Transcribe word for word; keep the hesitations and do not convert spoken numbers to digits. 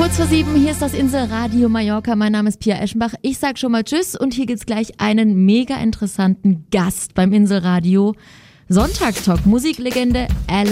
Kurz vor sieben, hier ist das Inselradio Mallorca. Mein Name ist Pia Eschenbach. Ich sag schon mal Tschüss und hier gibt's gleich einen mega interessanten Gast beim Inselradio. Sonntagstalk, Musiklegende Alan